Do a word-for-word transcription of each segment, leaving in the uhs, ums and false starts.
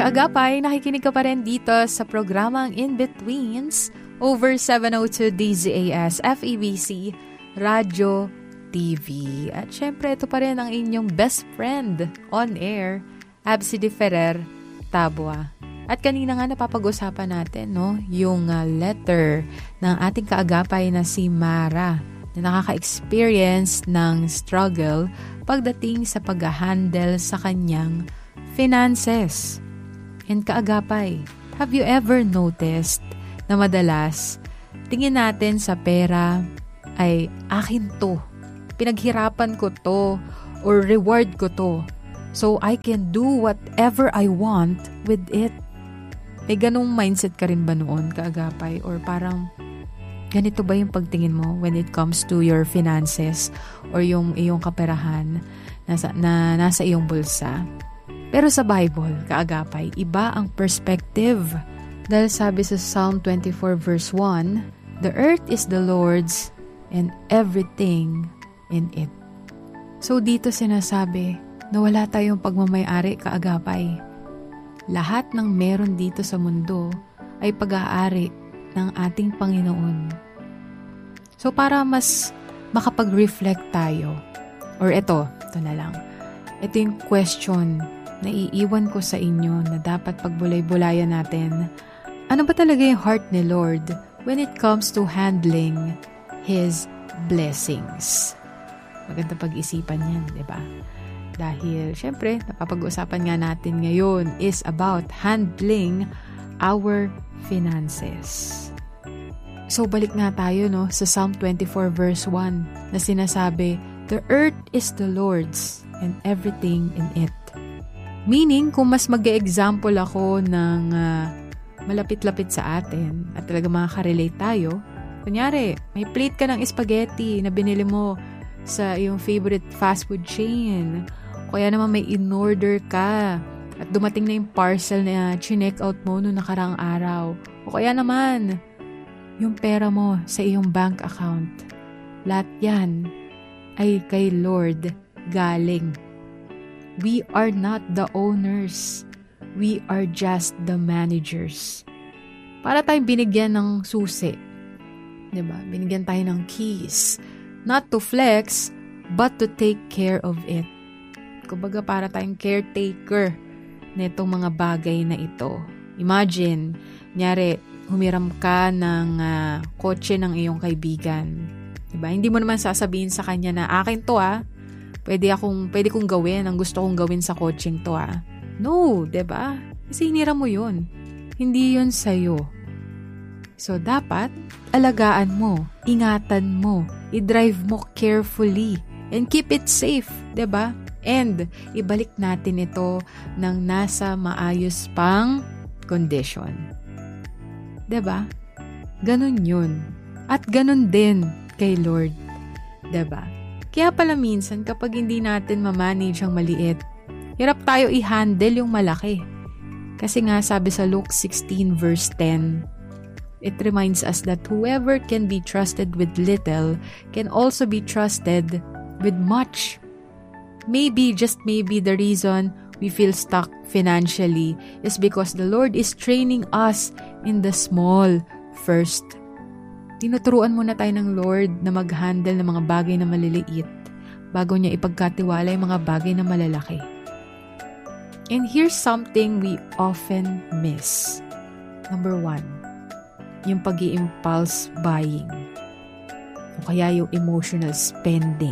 Kaagapay, nakikinig ka pa rin dito sa programang In-Betweens over seven oh two D Z A S F E B C Radio T V. At syempre, ito pa rin ang inyong best friend on air, Absi de Ferrer Tabua. At kanina nga napapag-usapan natin, no, yung uh, letter ng ating kaagapay na si Mara na nakaka-experience ng struggle pagdating sa pag-handle sa kanyang finances. And kaagapay, have you ever noticed na madalas tingin natin sa pera ay akin to, pinaghirapan ko to, or reward ko to, so I can do whatever I want with it? May ganong mindset ka rin ba noon, kaagapay? Or parang ganito ba yung pagtingin mo when it comes to your finances or yung iyong kaperahan nasa, na nasa iyong bulsa? Pero sa Bible, kaagapay, iba ang perspective. Dahil sabi sa Psalm twenty-four verse one, "The earth is the Lord's and everything in it." So dito sinasabi na wala tayong pagmamay-ari, kaagapay. Lahat ng meron dito sa mundo ay pag-aari ng ating Panginoon. So para mas makapag-reflect tayo, or ito, ito na lang, ito yung question na iiwan ko sa inyo na dapat pagbulay-bulayan natin. Ano ba talaga yung heart ni Lord when it comes to handling His blessings? Maganda pag-isipan yan, di ba? Dahil, syempre, napapag-usapan nga natin ngayon is about handling our finances. So, balik nga tayo, no, sa Psalm twenty-four verse one na sinasabi, "The earth is the Lord's and everything in it." Meaning, kung mas mag-e-example ako ng uh, malapit-lapit sa atin at talaga makaka-relate tayo, kunyari, may plate ka ng spaghetti na binili mo sa iyong favorite fast food chain, o kaya naman may in-order ka at dumating na yung parcel na chineck out mo noong nakaraang araw, o kaya naman yung pera mo sa iyong bank account, lahat yan ay kay Lord galing. We are not the owners. We are just the managers. Para tayong binigyan ng susi. Diba? Binigyan tayo ng keys. Not to flex, but to take care of it. Kumbaga para tayong caretaker nitong mga bagay na ito. Imagine, nyari, humiram ka ng uh, kotse ng iyong kaibigan. Diba? Hindi mo naman sasabihin sa kanya na akin to ah. Pwede akong, pwede kong gawin ang gusto kong gawin sa coaching to ah. No, diba? Kasi hinira mo yun. Hindi yun sa'yo. So, dapat, alagaan mo, ingatan mo, i-drive mo carefully, and keep it safe, diba? And, ibalik natin ito ng nasa maayos pang condition. Diba? Ganun yun. At ganun din kay Lord. Diba? Kaya pala minsan kapag hindi natin ma-manage ang maliit, hirap tayo i-handle yung malaki. Kasi nga sabi sa Luke sixteen verse ten, it reminds us that whoever can be trusted with little can also be trusted with much. Maybe, just maybe, the reason we feel stuck financially is because the Lord is training us in the small first. Tinuturuan muna tayo ng Lord na mag-handle ng mga bagay na maliliit bago niya ipagkatiwala yung mga bagay na malalaki. And here's something we often miss. Number one, yung pag-i-impulse buying. O kaya yung emotional spending.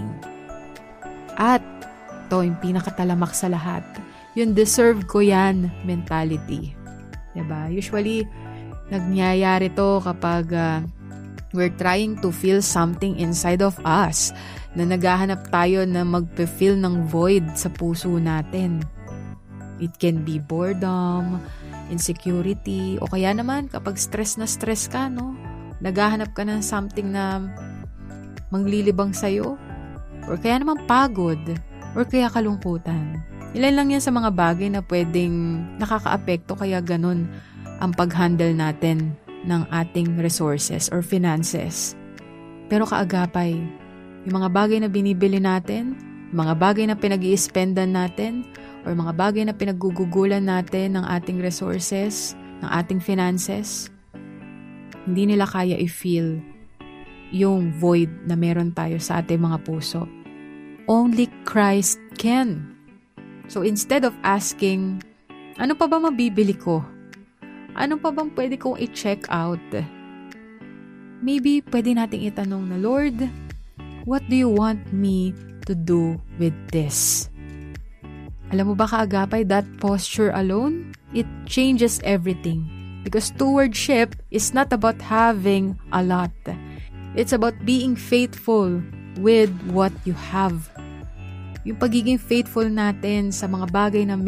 At ito, yung pinakatalamak sa lahat, yung deserve ko yan mentality. Diba? Usually, nagyayari to kapag uh, we're trying to feel something inside of us na naghahanap tayo na magpe-feel ng void sa puso natin. It can be boredom, insecurity, o kaya naman kapag stress na stress ka, no? Naghahanap ka ng something na manglilibang sa'yo, or kaya naman pagod, or kaya kalungkutan. Ilan lang yan sa mga bagay na pwedeng nakaka-apekto, kaya ganun ang pag-handle natin ng ating resources or finances. Pero kaagapay, yung mga bagay na binibili natin, yung mga bagay na pinag-i-spendan natin, or mga bagay na pinaggugugulan natin ng ating resources, ng ating finances, hindi nila kaya i-feel yung void na meron tayo sa ating mga puso. Only Christ can. So instead of asking, ano pa ba mabibili ko? Ano pa bang pwede kong i-check out? Maybe pwede nating itanong na, Lord, what do you want me to do with this? Alam mo ba kaagapay, that posture alone, it changes everything. Because stewardship is not about having a lot. It's about being faithful with what you have. Yung pagiging faithful natin sa mga bagay na